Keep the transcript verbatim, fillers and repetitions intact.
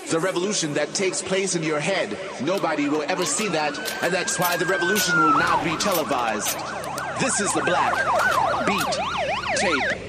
the revolution that takes place in your head. Nobody will ever see that, and that's why the revolution will not be televised. This is the Black Beat Tape.